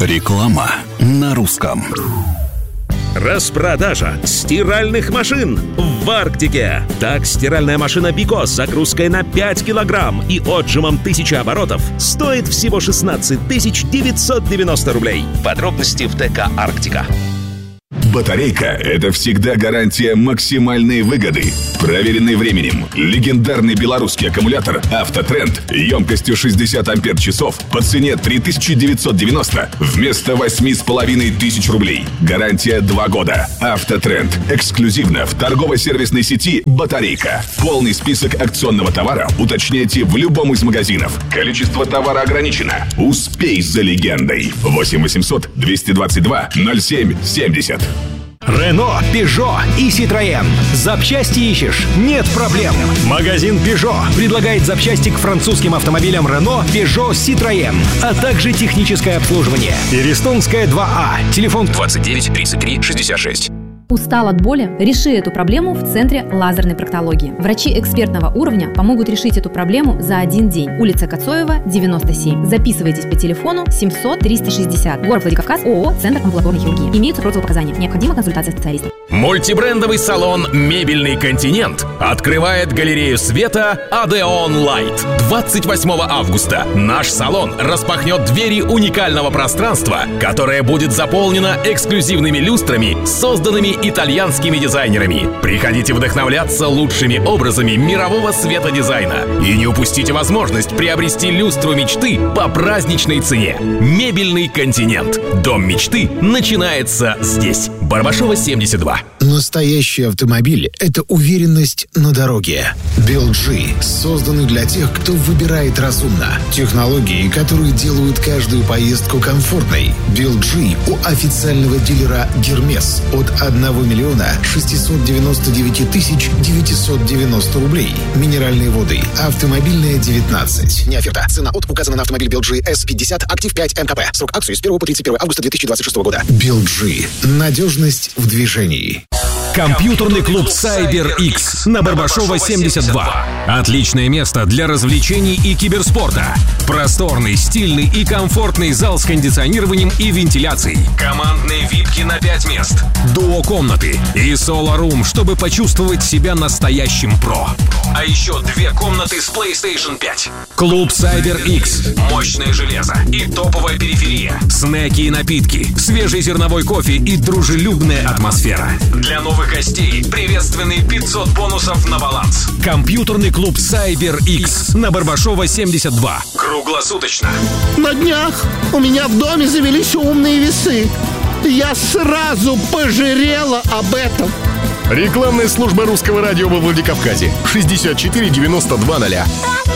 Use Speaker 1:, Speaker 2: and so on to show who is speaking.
Speaker 1: Реклама на русском.
Speaker 2: Распродажа стиральных машин в Арктике. Так, стиральная машина Бико с загрузкой на 5 килограмм и отжимом 1000 оборотов стоит всего 16 990 рублей. Подробности в ТК «Арктика».
Speaker 3: Батарейка – это всегда гарантия максимальной выгоды. Проверенный временем, легендарный белорусский аккумулятор «Автотренд» емкостью 60 ампер-часов по цене 3990 вместо 8500 рублей. Гарантия 2 года. «Автотренд» эксклюзивно в торгово-сервисной сети «Батарейка». Полный список акционного товара уточняйте в любом из магазинов. Количество товара ограничено. Успей за легендой. 8 800 222 07 70.
Speaker 4: Рено, Пежо и Citroën. Запчасти ищешь? Нет проблем. Магазин Пежо предлагает запчасти к французским автомобилям Рено, Пежо, Citroën, а также техническое обслуживание. Перестонская 2А. Телефон 29 33 66.
Speaker 5: Устал от боли? Реши эту проблему в Центре лазерной проктологии. Врачи экспертного уровня помогут решить эту проблему за один день. Улица Коцоева, 97. Записывайтесь по телефону 700 360. Город Владикавказ, ООО «Центр амбулаторной хирургии». Имеются противопоказания. Необходима консультация специалиста.
Speaker 6: Мультибрендовый салон «Мебельный континент» открывает галерею света «Адеон Лайт». 28 августа наш салон распахнет двери уникального пространства, которое будет заполнено эксклюзивными люстрами, созданными итальянскими дизайнерами. Приходите вдохновляться лучшими образами мирового светодизайна и не упустите возможность приобрести люстру мечты по праздничной цене. «Мебельный континент». Дом мечты начинается здесь. Барбашова, 72.
Speaker 7: Настоящий автомобиль – это уверенность на дороге. BLG созданы для тех, кто выбирает разумно. Технологии, которые делают каждую поездку комфортной. BLG у официального дилера Гермес от 1 миллиона 699 тысяч 990 рублей. Минеральные воды. Автомобильная 19. Не оферта. Цена от указана на автомобиль BLG S50 Актив 5 МКП. Срок акции с 1 по 31 августа 2026 года. BLG. Надежность в движении.
Speaker 4: Компьютерный клуб CyberX на Барбашова, 72. Отличное место для развлечений и киберспорта. Просторный, стильный и комфортный зал с кондиционированием и вентиляцией. Командные випки на 5 мест. Дуо-комнаты и соло-рум, чтобы почувствовать себя настоящим про. А еще 2 комнаты с PlayStation 5. Клуб CyberX. Мощное железо и топовая периферия. Снеки и напитки, свежий зерновой кофе и дружелюбная атмосфера. Для новых гостей приветственные 500 бонусов на баланс. Компьютерный клуб CyberX на Барбашова, 72. Круглосуточно.
Speaker 8: На днях у меня в доме завелись умные весы. Я сразу пожалела об этом.
Speaker 9: Рекламная служба русского радио во Владикавказе. 64 92 0.